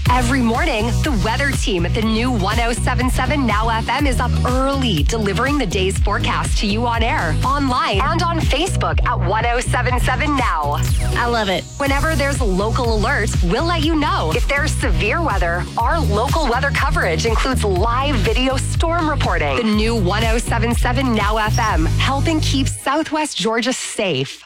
Every morning, the weather team at the new 107.7 Now FM is up early, delivering the day's forecast to you on air, online, and on Facebook at 107.7 Now. I love it. Whenever there's local alerts, we'll let you know. If there's severe weather, our local weather coverage includes live video storm reporting. The new 107.7 Now FM, helping keep Southwest Georgia safe.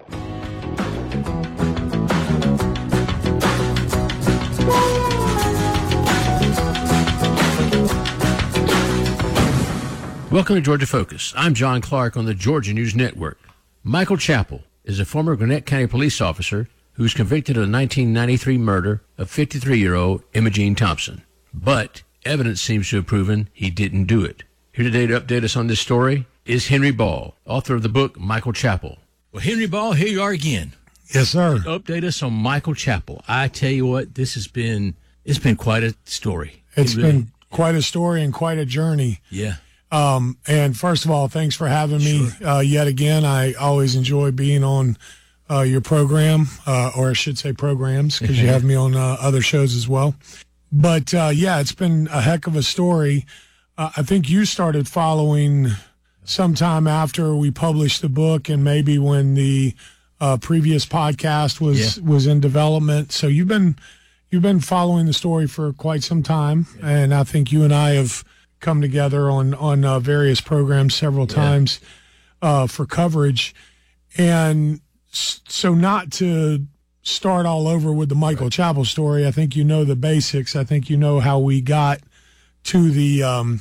Welcome to Georgia Focus. I'm John Clark on the Georgia News Network. Michael Chappell is a former Gwinnett County police officer who was convicted of the 1993 murder of 53-year-old Imogene Thompson. But evidence seems to have proven he didn't do it. Here today to update us on this story is Henry Ball, author of the book Michael Chappell. Well, Henry Ball, here you are again. Yes, sir. Update us on Michael Chappell. I tell you what, it's been quite a story. It's been quite a story and quite a journey. Yeah. And first of all, thanks for having me yet again. I always enjoy being on your program, or I should say programs, because you have me on other shows as well. But, yeah, it's been a heck of a story. I think you started following sometime after we published the book and maybe when the previous podcast was in development. So you've been following the story for quite some time, and I think you and I have come together on various programs several times for coverage. And so not to start all over with the Michael Chappell story, I think you know the basics. I think you know how we got to the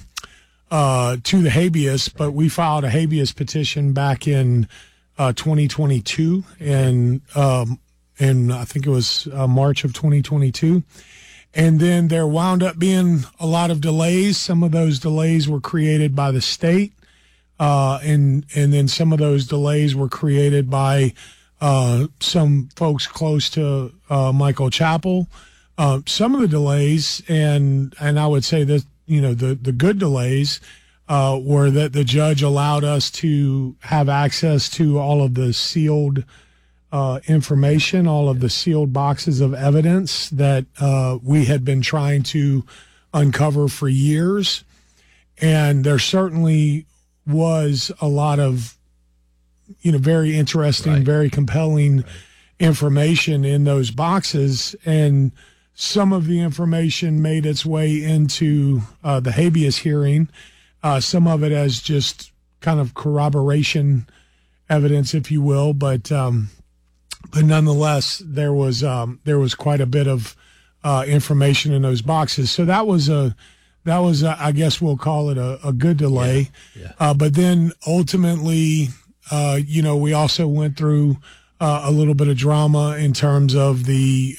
habeas, but we filed a habeas petition back in 2022, and I think it was March of 2022. And then there wound up being a lot of delays. Some of those delays were created by the state, and then some of those delays were created by some folks close to Michael Chappell. Some of the delays, and I would say that the good delays were that the judge allowed us to have access to all of the sealed information, all of the sealed boxes of evidence that we had been trying to uncover for years. And there certainly was a lot of, very interesting, very compelling information in those boxes. And some of the information made its way into the habeas hearing. Some of it as just kind of corroboration evidence, if you will, but nonetheless, there was quite a bit of information in those boxes. So that was I guess we'll call it a good delay. But then ultimately, we also went through a little bit of drama in terms of the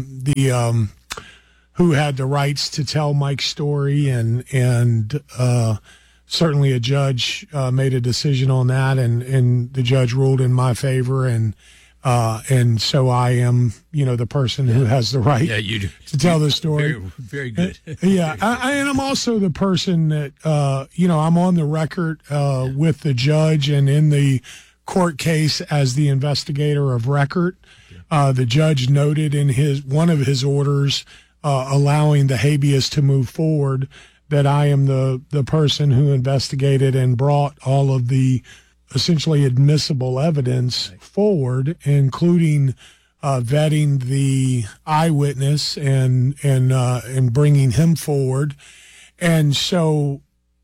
who had the rights to tell Mike's story, and certainly a judge made a decision on that, and the judge ruled in my favor, and so I am, the person who has the right to tell the story. Very, very good. And I'm also the person that, I'm on the record with the judge and in the court case as the investigator of record. The judge noted in one of his orders allowing the habeas to move forward that I am the person who investigated and brought all of the essentially admissible evidence forward, including vetting the eyewitness and bringing him forward. And so,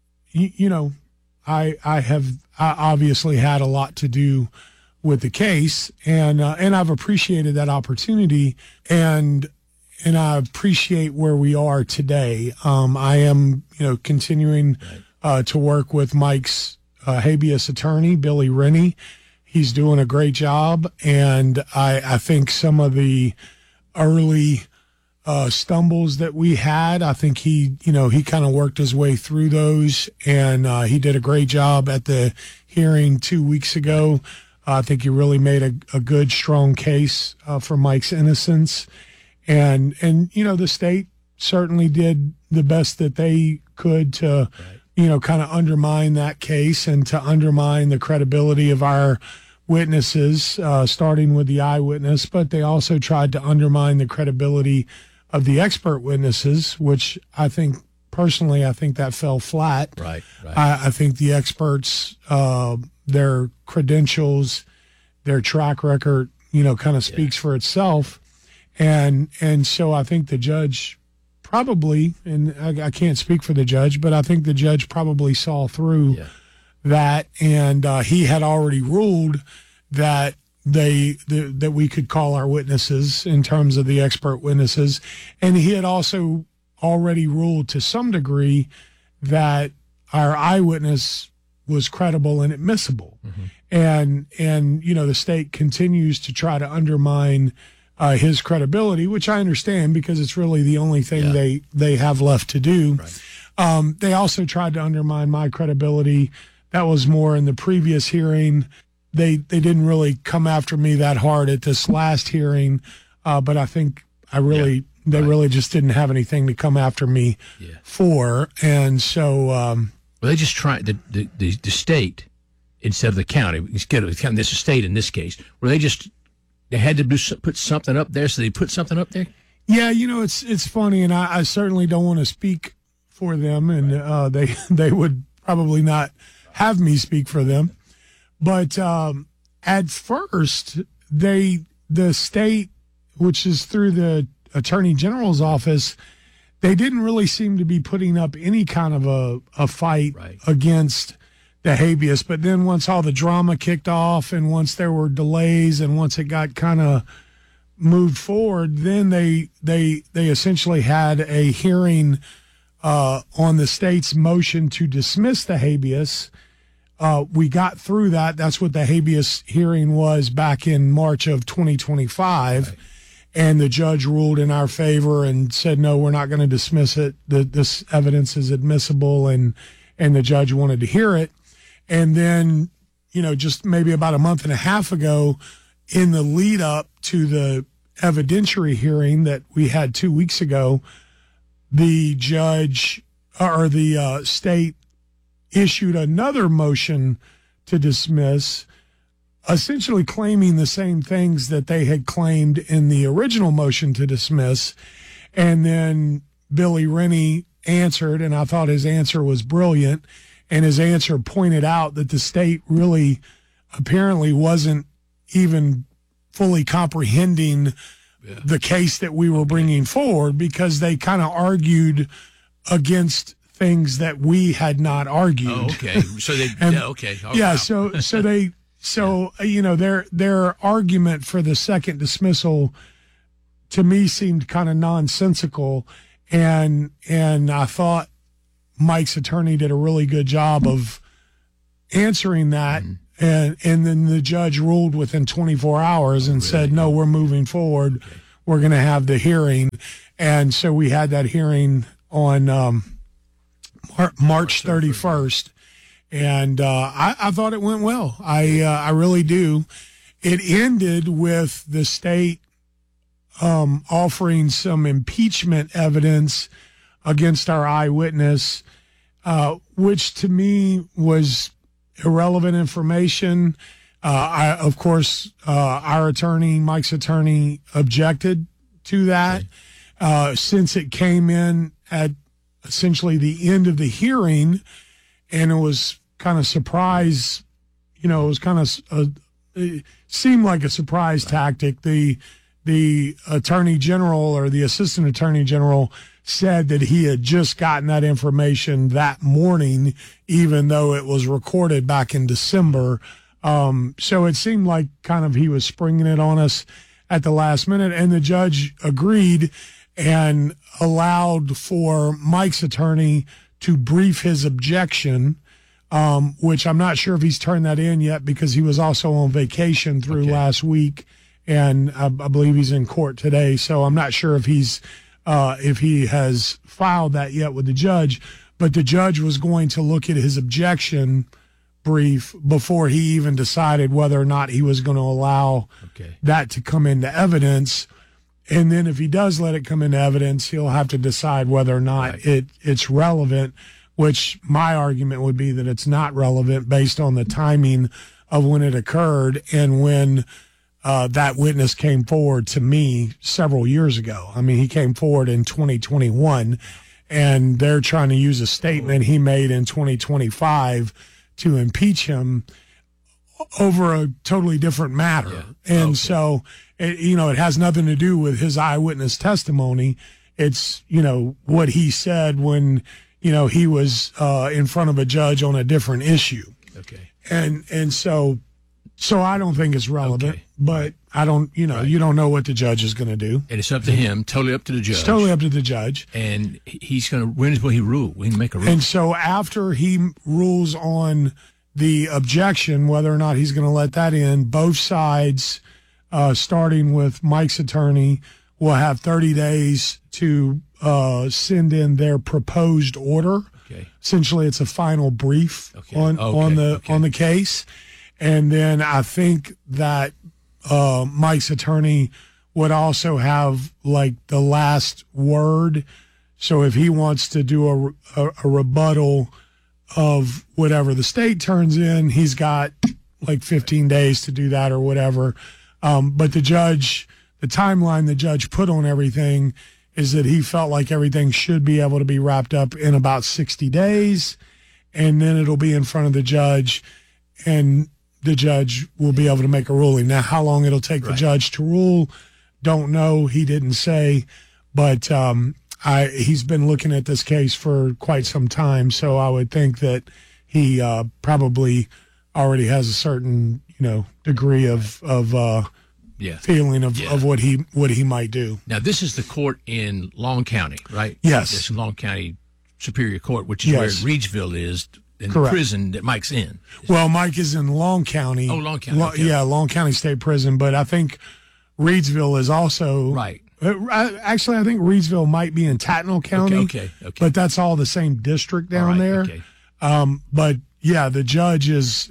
I obviously had a lot to do with the case, and I've appreciated that opportunity, and I appreciate where we are today. I am, continuing to work with Mike's habeas attorney, Billy Rennie. He's doing a great job, and I think some of the early stumbles that we had, I think he kind of worked his way through those, and he did a great job at the hearing 2 weeks ago. I think he really made a good, strong case for Mike's innocence, and the state certainly did the best that they could to kind of undermine that case and to undermine the credibility of our witnesses, starting with the eyewitness, but they also tried to undermine the credibility of the expert witnesses, which I think that fell flat. Right. I think the experts, their credentials, their track record, kind of speaks for itself. And so I think the judge probably, and I can't speak for the judge, but I think the judge probably saw through that, and he had already ruled that that we could call our witnesses in terms of the expert witnesses, and he had also already ruled to some degree that our eyewitness was credible and admissible. And the state continues to try to undermine his credibility, which I understand because it's really the only thing they have left to do. Right. They also tried to undermine my credibility. That was more in the previous hearing. They didn't really come after me that hard at this last hearing, but I think they really just didn't have anything to come after me for. And so well, they just tried the state instead of the county. This is state in this case, where they had to put something up there, so they put something up there. Yeah, it's funny, and I certainly don't want to speak for them, and they would probably not have me speak for them. But at first, the state, which is through the Attorney General's office, they didn't really seem to be putting up any kind of a fight against the habeas. But then once all the drama kicked off and once there were delays and once it got kind of moved forward, then they essentially had a hearing on the state's motion to dismiss the habeas. We got through that. That's what the habeas hearing was back in March of 2025. Right. And the judge ruled in our favor and said, no, we're not going to dismiss it. This evidence is admissible, and the judge wanted to hear it. And then, just maybe about a month and a half ago, in the lead up to the evidentiary hearing that we had 2 weeks ago, the judge or the state issued another motion to dismiss, essentially claiming the same things that they had claimed in the original motion to dismiss. And then Billy Rennie answered, and I thought his answer was brilliant. And his answer pointed out that the state really apparently wasn't even fully comprehending the case that we were bringing forward, because they kind of argued against things that we had not argued. Oh, okay. So they, okay. Oh, yeah. Wow. Their argument for the second dismissal to me seemed kind of nonsensical. And I thought Mike's attorney did a really good job of answering that. And then the judge ruled within 24 hours and said, no, we're moving forward. Okay. We're going to have the hearing. And so we had that hearing on March 31st. And I thought it went well. I really do. It ended with the state offering some impeachment evidence against our eyewitness, which to me was irrelevant information. Of course, our attorney, Mike's attorney, objected to that. Since it came in at essentially the end of the hearing, and it was kind of surprise, it was kind of it seemed like a surprise tactic. The attorney general or the assistant attorney general said that he had just gotten that information that morning, even though it was recorded back in December. So it seemed like kind of he was springing it on us at the last minute, and the judge agreed and allowed for Mike's attorney to brief his objection, which I'm not sure if he's turned that in yet, because he was also on vacation through last week, and I believe he's in court today. So I'm not sure if he has filed that yet with the judge, but the judge was going to look at his objection brief before he even decided whether or not he was going to allow that to come into evidence. And then if he does let it come into evidence, he'll have to decide whether or not it's relevant, which my argument would be that it's not relevant based on the timing of when it occurred and when that witness came forward to me several years ago. I mean, he came forward in 2021, and they're trying to use a statement he made in 2025 to impeach him over a totally different matter. Yeah. And so, it has nothing to do with his eyewitness testimony. It's, what he said when, he was in front of a judge on a different issue. Okay. And so I don't think it's relevant, but I don't, you don't know what the judge is going to do. And it's up to him, totally up to the judge. It's totally up to the judge. And he's going to, when will he rule? We can make a rule. And so after he rules on the objection, whether or not he's going to let that in, both sides, starting with Mike's attorney, will have 30 days to send in their proposed order. Okay. Essentially, it's a final brief on the case. And then I think that Mike's attorney would also have like the last word. So if he wants to do a rebuttal of whatever the state turns in, he's got like 15 days to do that or whatever. But the timeline the judge put on everything is that he felt like everything should be able to be wrapped up in about 60 days. And then it'll be in front of the judge, and the judge will be able to make a ruling. Now, how long it'll take the judge to rule, don't know. He didn't say, but he's been looking at this case for quite some time, so I would think that he probably already has a certain degree of feeling of what he might do. Now, this is the court in Long County, right? Yes, this is Long County Superior Court, which is where Reedsville is. In the prison that Mike's in. Well, Mike is in Long County. Oh, Long County. Okay. Yeah, Long County State Prison. But I think Reedsville is also right. Actually, I think Reedsville might be in Tattnall County. Okay. But that's all the same district down there. Okay. But yeah, the judge is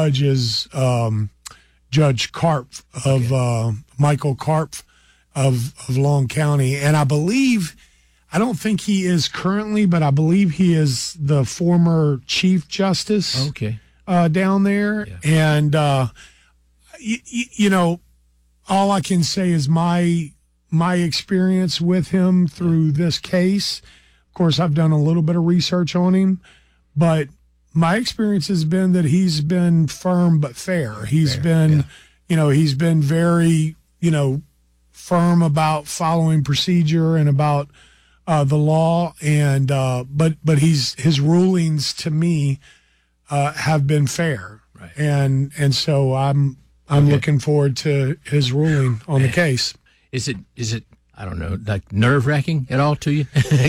Judge Karpf of Michael Karpf of Long County, and I don't think he is currently, but I believe he is the former Chief Justice down there. Yeah. And, all I can say is my experience with him through this case. Of course, I've done a little bit of research on him, but my experience has been that he's been firm but fair. He's been very, firm about following procedure and about the law, and but his rulings to me have been fair, right. and so I'm looking forward to his ruling on the case. Is it I don't know, like nerve-wracking at all to you?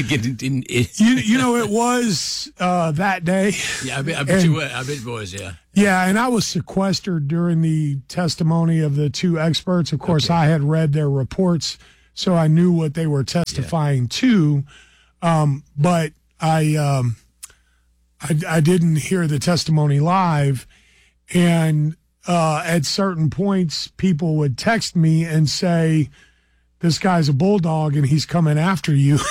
It was that day. Yeah, I bet it was. Yeah. Yeah, and I was sequestered during the testimony of the two experts. Of course, I had read their reports, so I knew what they were testifying to, but I didn't hear the testimony live, and at certain points, people would text me and say, "This guy's a bulldog, and he's coming after you,"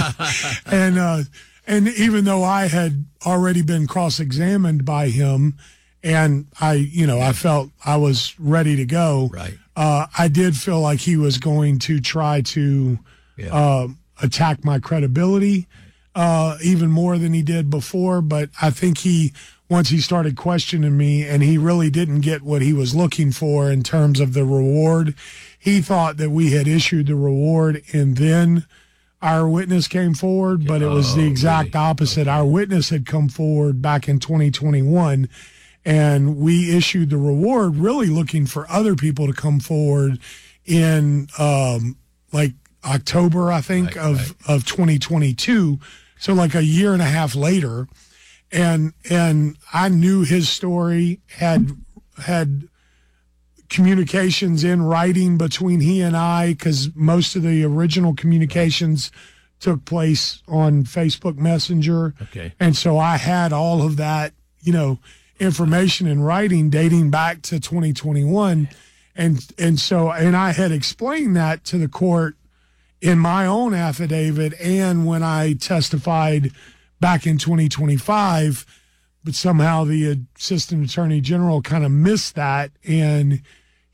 and even though I had already been cross-examined by him, and I felt I was ready to go. Right. I did feel like he was going to try to attack my credibility even more than he did before. But I think once he started questioning me and he really didn't get what he was looking for in terms of the reward, he thought that we had issued the reward and then our witness came forward. But it was the exact opposite. Our witness had come forward back in 2021. And we issued the reward really looking for other people to come forward in like October, I think, of 2022. So like a year and a half later. And I knew his story, had communications in writing between he and I, because most of the original communications took place on Facebook Messenger. Okay. And so I had all of that, information in writing dating back to 2021. And I had explained that to the court in my own affidavit and when I testified back in 2025, but somehow the assistant attorney general kind of missed that. And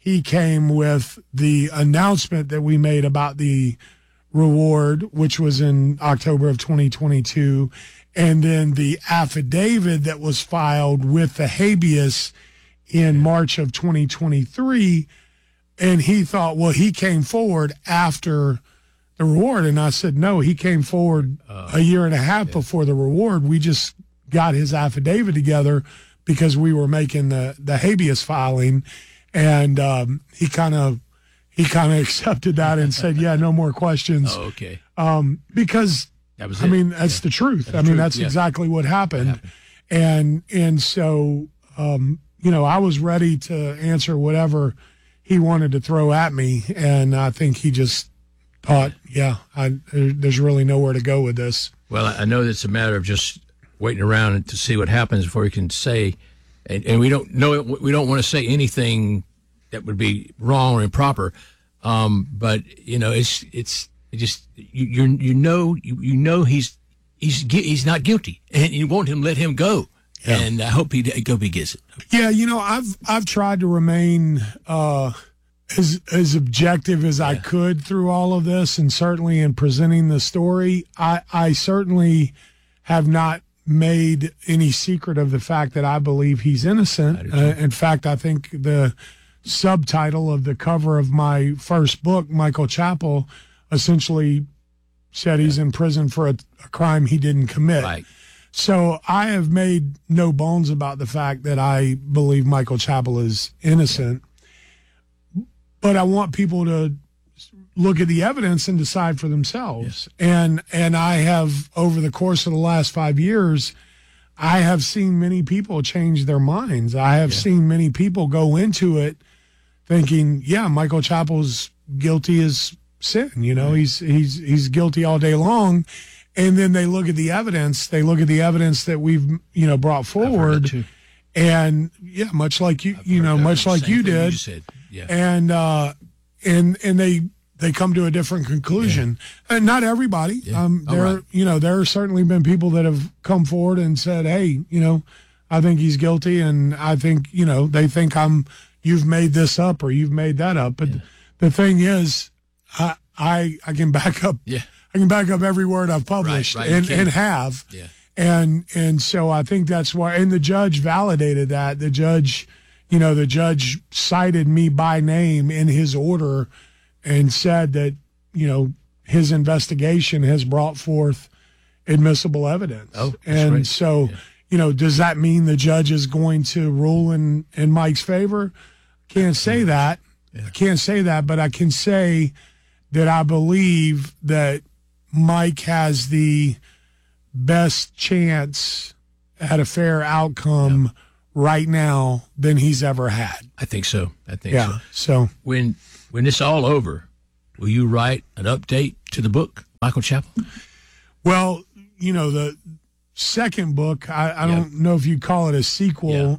he came with the announcement that we made about the reward, which was in October of 2022, and then the affidavit that was filed with the habeas in March of 2023. And he thought, well, he came forward after the reward. And I said, no, he came forward a year and a half before the reward. We just got his affidavit together because we were making the habeas filing. And he kind of accepted that and said, yeah, no more questions. Oh, okay. Because, that was I mean, that's the truth. That's exactly what happened. And so, I was ready to answer whatever he wanted to throw at me. And I think he just thought, there's really nowhere to go with this. Well, I know it's a matter of just waiting around to see what happens before he can say, and we don't know, we don't want to say anything that would be wrong or improper. But it's just you know he's not guilty, and you want him to let him go. Yeah. And I hope he gets it. Yeah, I've tried to remain as objective as I could through all of this, and certainly in presenting the story. I certainly have not made any secret of the fact that I believe he's innocent. In fact, I think the subtitle of the cover of my first book, Michael Chappell, essentially said he's in prison for a crime he didn't commit. Right. So I have made no bones about the fact that I believe Michael Chappell is innocent. But I want people to look at the evidence and decide for themselves. Yes. And I have, over the course of the last 5 years, I have seen many people change their minds. I have seen many people go into it thinking, Michael Chappell's guilty as sin. He's guilty all day long. And then they look at the evidence. They look at the evidence that we've, brought forward. And much like you, much like you did. And they come to a different conclusion. And not everybody. There have certainly been people that have come forward and said, hey, I think he's guilty, and I think, they think you've made this up or you've made that up. But the thing is, I can back up. Yeah. I can back up every word I've published and have. Yeah. And so I think that's why, and the judge validated that. The judge cited me by name in his order and said that, his investigation has brought forth admissible evidence. Oh, and right. So, does that mean the judge is going to rule in Mike's favor? Can't say that. Yeah. I can't say that, but I can say that I believe that Mike has the best chance at a fair outcome right now than he's ever had. I think so. So. So when it's all over, will you write an update to the book, Michael Chappell? Well, the second book, I don't know if you'd call it a sequel,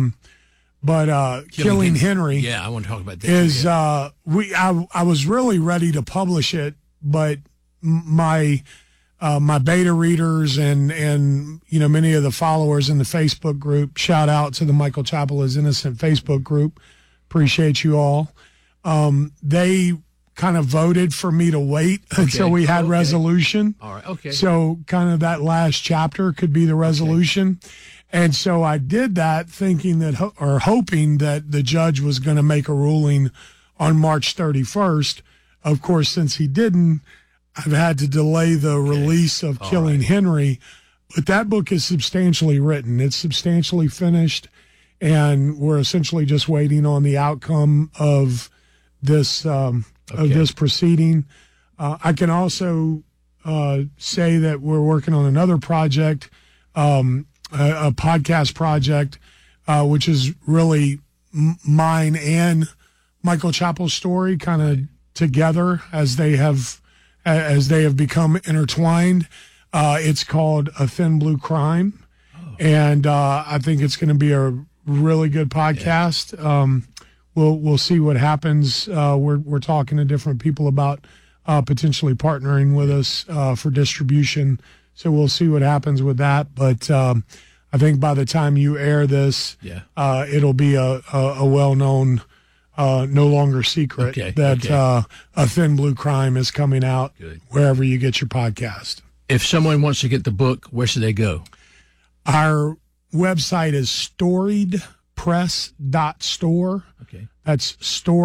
but Killing Henry. Yeah, I want to talk about that. Is I was really ready to publish it, but my beta readers and many of the followers in the Facebook group, shout out to the Michael Chappell is Innocent Facebook group, appreciate you all. They kind of voted for me to wait until we had resolution. All right. Okay. So kind of that last chapter could be the resolution. Okay. And so I did that thinking that, or hoping that the judge was going to make a ruling on March 31st. Of course, since he didn't, I've had to delay the release of Killing Henry, but that book is substantially written. It's substantially finished, and we're essentially just waiting on the outcome of this this proceeding. I can also say that we're working on another project, a podcast project, which is really mine and Michael Chappell's story kind of together as they have become intertwined. It's called A Thin Blue Crime. And I think it's going to be a really good podcast. We'll see what happens. We're talking to different people about potentially partnering with us for distribution. So we'll see what happens with that. But I think by the time you air this, it'll be a well-known no longer secret that A Thin Blue Crime is coming out wherever you get your podcast. If someone wants to get the book, where should they go? Our website is storiedpress.store. Okay. That's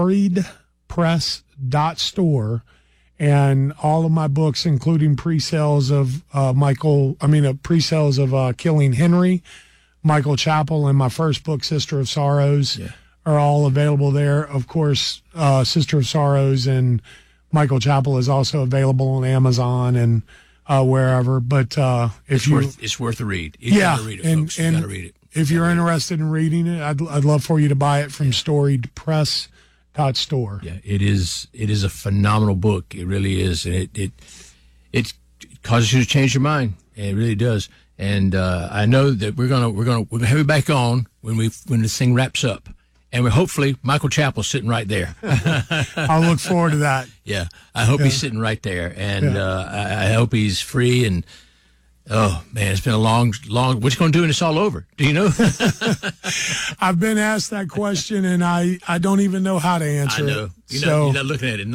storiedpress.store. And all of my books, including pre-sales of pre-sales of Killing Henry, Michael Chappell, and my first book, Sister of Sorrows, are all available there. Of course, Sister of Sorrows and Michael Chappell is also available on Amazon and wherever. But it's worth a read. You gotta read it, folks. You gotta read it. If you're interested in reading it, I'd love for you to buy it from storiedpress.store. Yeah, it is a phenomenal book. It really is, and it causes you to change your mind. It really does. And I know that we're gonna have you back on when this thing wraps up, and hopefully Michael Chappell's sitting right there. I'll look forward to that. Yeah, I hope he's sitting right there, and I hope he's free. And oh man, it's been a long. What you gonna do when it's all over? Do you know? I've been asked that question, and I don't even know how to answer it. I know. You're not looking at it.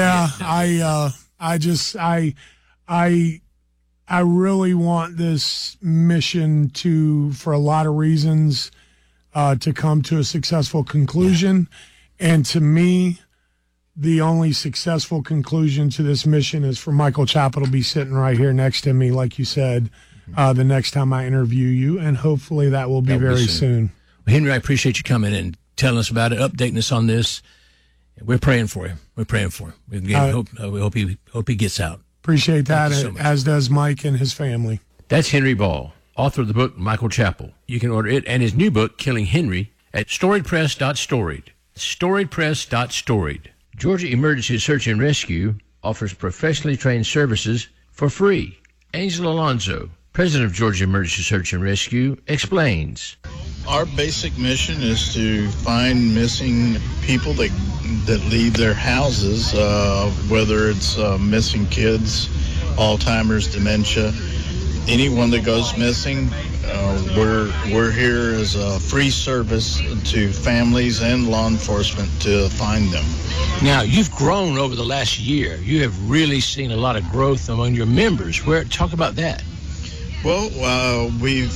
I really want this mission for a lot of reasons, to come to a successful conclusion. Yeah. And to me, the only successful conclusion to this mission is for Michael Chappell to be sitting right here next to me, like you said, the next time I interview you. And hopefully that will be very soon. Well, Henry, I appreciate you coming in and telling us about it, updating us on this. We're praying for him. We hope he gets out. Appreciate that, as does Mike and his family. That's Henry Ball, author of the book Michael Chappell. You can order it and his new book, Killing Henry, at storiedpress.storied. Storiedpress.storied. Georgia Emergency Search and Rescue offers professionally trained services for free. Angel Alonzo, president of Georgia Emergency Search and Rescue, explains. Our basic mission is to find missing people that leave their houses, whether it's missing kids, Alzheimer's, dementia, anyone that goes missing. We're here as a free service to families and law enforcement to find them. Now, you've grown over the last year. You have really seen a lot of growth among your members. Talk about that. Well, we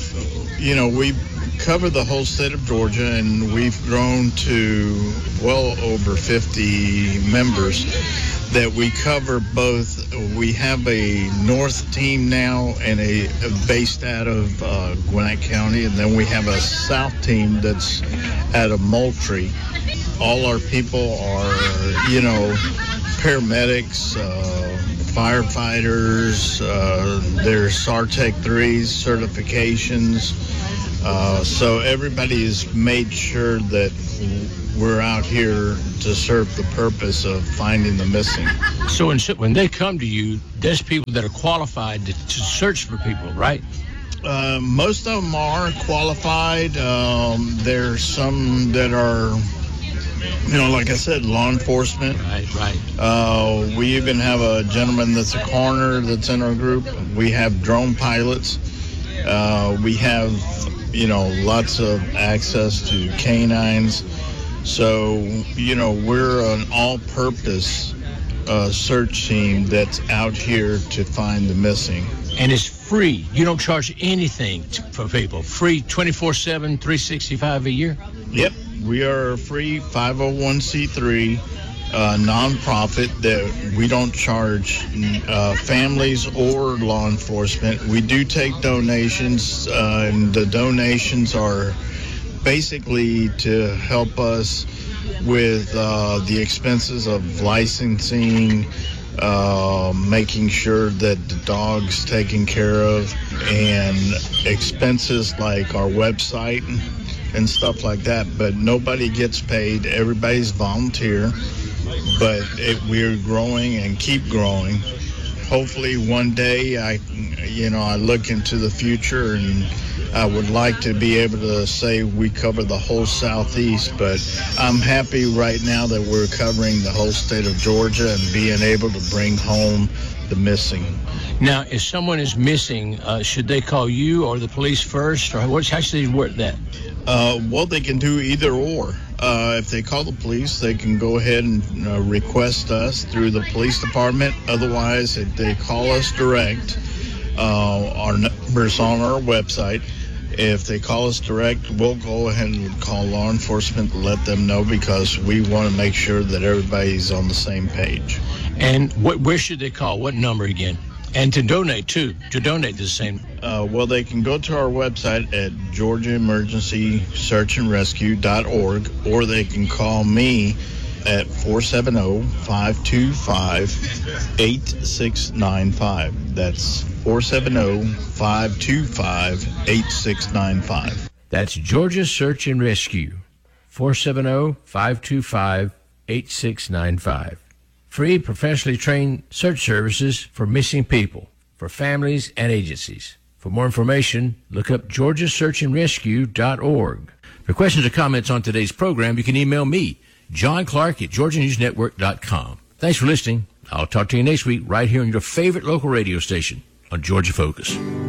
cover the whole state of Georgia, and we've grown to well over 50 members that we cover both. We have a north team now and based out of Gwinnett County, and then we have a south team that's out of Moultrie. All our people are, paramedics, firefighters, there's SARTEC 3s, certifications. So everybody has made sure that we're out here to serve the purpose of finding the missing. So when they come to you, there's people that are qualified to search for people, right? Most of them are qualified. There's some that are, like I said, law enforcement. Right. We even have a gentleman that's a coroner that's in our group. We have drone pilots. We have, lots of access to canines. So, we're an all-purpose search team that's out here to find the missing. And it's free. You don't charge anything for people. Free 24/7, 365 a year? Yep. We are a free 501c3 nonprofit that we don't charge families or law enforcement. We do take donations, and the donations are basically to help us with the expenses of licensing, making sure that the dog's taken care of, and expenses like our website and stuff like that. But nobody gets paid. Everybody's volunteer. But we're growing and keep growing. Hopefully one day I look into the future, and I would like to be able to say we cover the whole Southeast, but I'm happy right now that we're covering the whole state of Georgia and being able to bring home the missing. Now, if someone is missing, should they call you or the police first, or how should they work that? Well, they can do either or. If they call the police, they can go ahead and request us through the police department. Otherwise, if they call us direct, our number's on our website. If they call us direct, we'll go ahead and call law enforcement to let them know, because we want to make sure that everybody's on the same page. And where should they call? What number again? And to donate, too. To donate the same. Well, they can go to our website at georgiaemergencysearchandrescue.org, or they can call me at 470-525-8695. That's 470-525-8695. That's Georgia Search and Rescue, 470-525-8695. Free, professionally trained search services for missing people, for families and agencies. For more information, look up georgiasearchandrescue.org. For questions or comments on today's program, you can email me, John Clark at GeorgiaNewsNetwork.com. Thanks for listening. I'll talk to you next week right here on your favorite local radio station on Georgia Focus.